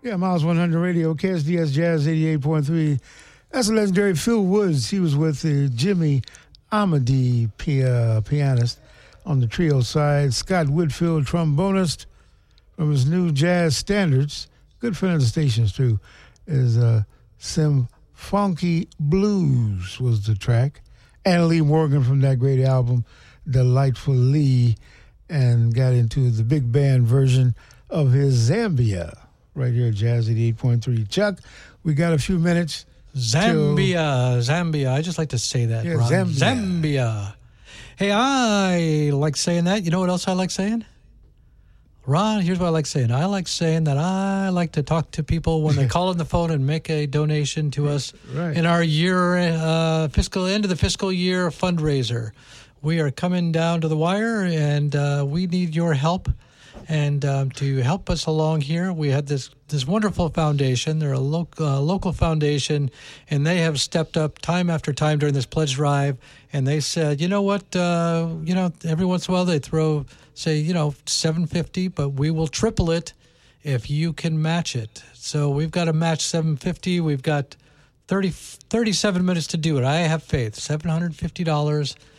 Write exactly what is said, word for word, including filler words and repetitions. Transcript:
Yeah, Miles one hundred Radio, K S D S Jazz eighty-eight point three. That's the legendary Phil Woods. He was with the Jimmy Amadi pia- pianist on the trio side. Scott Whitfield, trombonist from his new jazz standards. Good friend of the stations, too, is uh, Sim Funky Blues was the track. Anna Lee Morgan from that great album, Delightful Lee, and got into the big band version of his Zambia right here at Jazz eighty-eight point three. Chuck, we got a few minutes. Zambia, Zambia. I just like to say that, Yeah, Ron. Zambia. Zambia. Hey, I like saying that. You know what else I like saying? Ron, here's what I like saying. I like saying that I like to talk to people when they call on the phone and make a donation to us Right. in our year, uh, fiscal end of the fiscal year fundraiser. We are coming down to the wire, and uh, we need your help. And um, to help us along here, we had this this wonderful foundation. They're a lo- uh, local foundation, and they have stepped up time after time during this pledge drive. And they said, you know what, uh, you know, every once in a while they throw, say, you know, seven hundred fifty dollars, but we will triple it if you can match it. So we've got to match seven hundred fifty dollars. We've got thirty, thirty-seven minutes to do it. I have faith. seven hundred fifty dollars.